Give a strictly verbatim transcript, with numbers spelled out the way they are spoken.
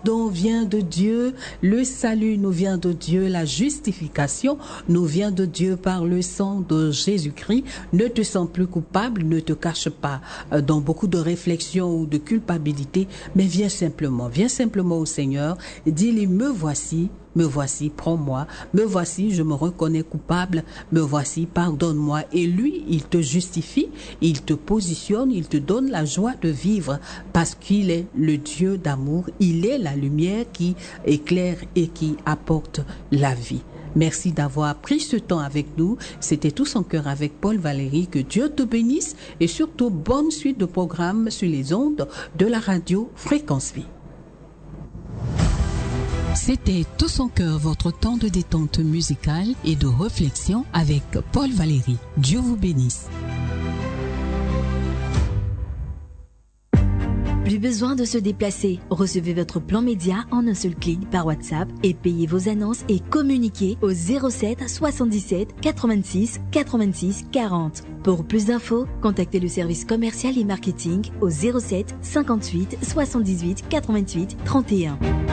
pardon vient de Dieu, le salut nous vient de Dieu, la justification nous vient de Dieu par le sang de Jésus-Christ. Ne te sens plus coupable, ne te cache pas dans beaucoup de réflexions ou de culpabilité, mais viens simplement, viens simplement au Seigneur et dis-lui, me voici, me voici, prends-moi, me voici, je me reconnais coupable, me voici, pardonne-moi. Et lui, il te justifie, il te positionne, il te donne la joie de vivre parce qu'il est le Dieu d'amour, il est la lumière qui éclaire et qui apporte la vie. Merci d'avoir pris ce temps avec nous. C'était Tous en cœur avec Paul Valéry. Que Dieu te bénisse et surtout bonne suite de programmes sur les ondes de la radio Fréquence Vie. C'était Tous en cœur, votre temps de détente musicale et de réflexion avec Paul Valéry. Dieu vous bénisse. Plus besoin de se déplacer. Recevez votre plan média en un seul clic par WhatsApp et payez vos annonces et communiquez au zéro sept soixante-dix-sept quatre-vingt-six quatre-vingt-six quarante. Pour plus d'infos, contactez le service commercial et marketing au zéro sept cinquante-huit soixante-dix-huit quatre-vingt-huit trente et un.